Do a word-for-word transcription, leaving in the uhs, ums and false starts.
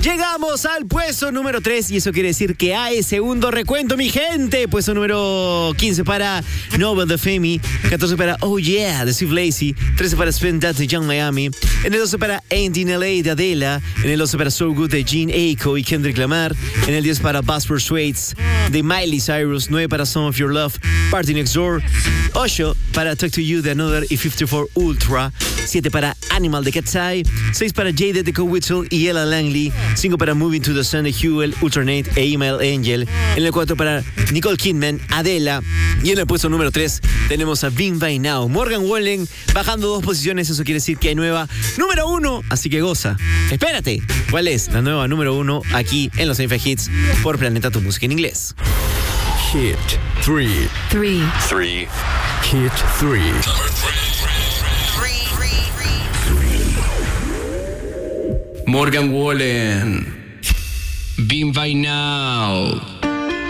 Llegamos al puesto número tres y eso quiere decir que hay segundo recuento, mi gente. Puesto número quince para Nobel de Femi, catorce para Oh Yeah de Steve Lacy, trece para Spend That de Young Miami, en el doce para Ain't in L A de Adela, en el doce para So Good de Gene Aiko y Kendrick Lamar, en el diez para Buzz Persuades de Miley Cyrus, nueve para Some of Your Love, Party Next Door, ocho para Talk to You de Another y cincuenta y cuatro Ultra, siete para Animal de Cat's Eye, seis para Jaded de Cole Whittle y Ella Langley, cinco para Moving to the Sun de Huel, Ultranate e Email Angel, en el cuatro para Nicole Kidman, Adela, y en el puesto número tres tenemos a Been By Now, Morgan Wallen, bajando dos posiciones, eso quiere decir que hay nueva número uno, así que goza. Espérate, ¿cuál es la nueva número uno aquí en los Seinfeld Hits por Planeta Tu Música en Inglés? Hit three. Three. Three. Hit three. Morgan Wallen, Been By Now.